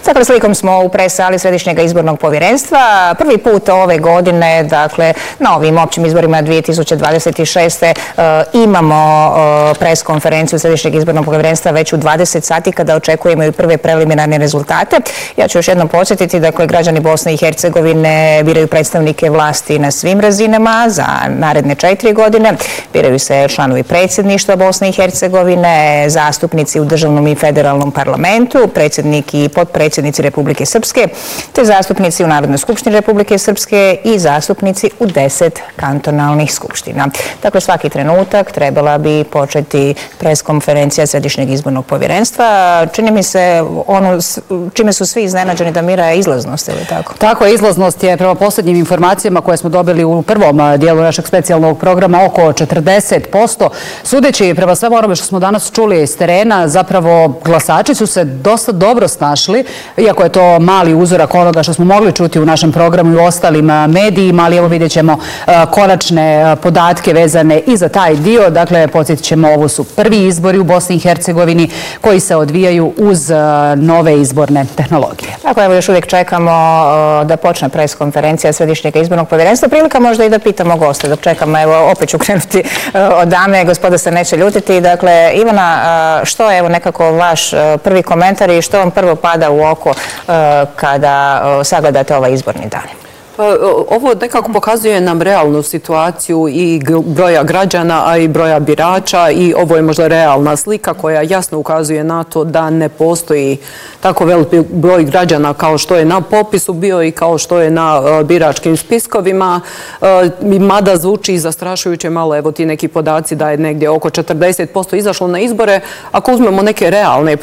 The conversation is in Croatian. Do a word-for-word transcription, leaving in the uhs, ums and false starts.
Dakle, slikom smo u presali Središnjeg izbornog povjerenstva. Prvi put ove godine, dakle, na ovim općim izborima dvije tisuće dvadeset šeste. imamo pres konferenciju Središnjeg izbornog povjerenstva već u dvadeset sati kada očekujemo i prve preliminarne rezultate. Ja ću još jednom podsjetiti, dakle, građani Bosne i Hercegovine biraju predstavnike vlasti na svim razinama za naredne četiri godine. Biraju se članovi predsjedništva Bosne i Hercegovine, zastupnici u državnom i federalnom parlamentu, predsjednik i potpredsjednici Republike Srpske, te zastupnici u Narodnoj skupštini Republike Srpske i zastupnici u deset kantonalnih skupština. Dakle, svaki trenutak trebala bi početi preskonferencija Središnjeg izbornog povjerenstva. Čini mi se ono čime su svi iznenađeni da mira je izlaznost, ili tako? Tako je, izlaznost je prema posljednjim informacijama koje smo dobili u prvom dijelu našeg specijalnog programa oko četrdeset posto. Sudeći prema svemu onome što smo danas čuli iz terena, zapravo glasači su se dosta dobro snašli, iako je to mali uzorak onoga što smo mogli čuti u našem programu i u ostalim medijima, ali evo vidjet ćemo konačne podatke vezane i za taj dio. Dakle, podsjetit ćemo, ovo su prvi izbori u Bosni i Hercegovini koji se odvijaju uz nove izborne tehnologije. Tako, evo još uvijek čekamo da počne preskonferencija Središnjeg izbornog povjerenstva. Prilika možda i da pitamo goste dok čekamo. Evo, opet ću krenuti od dame, gospoda se neće ljutiti. Dakle, Ivana, što je evo nekako vaš prvi komentar i što vam prvo pada u oko kada sagledate ovaj izborni dan? Ovo nekako pokazuje nam realnu situaciju i broja građana, a i broja birača, i ovo je možda realna slika koja jasno ukazuje na to da ne postoji tako veliki broj građana kao što je na popisu bio i kao što je na biračkim spiskovima. Mada zvuči zastrašujuće malo, evo ti neki podaci da je negdje oko četrdeset posto izašlo na izbore. Ako uzmemo neke realne